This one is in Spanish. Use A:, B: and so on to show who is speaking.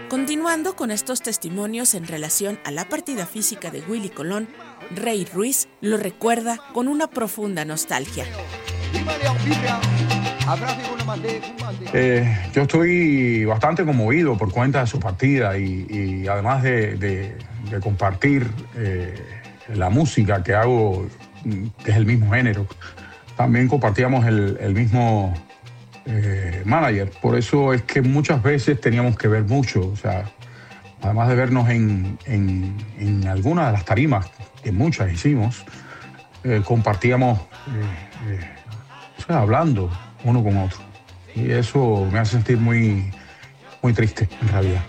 A: Continuando con estos testimonios en relación a la partida física de Willy Colón, Rey Ruiz lo recuerda con una profunda nostalgia.
B: Yo estoy bastante conmovido por cuenta de su partida y además de compartir la música que hago, que es el mismo género. También compartíamos el mismo manager. Por eso es que muchas veces teníamos que ver mucho. O sea, además de vernos en algunas de las tarimas, que muchas hicimos, compartíamos o sea, hablando uno con otro. Y eso me hace sentir muy, muy triste, en realidad.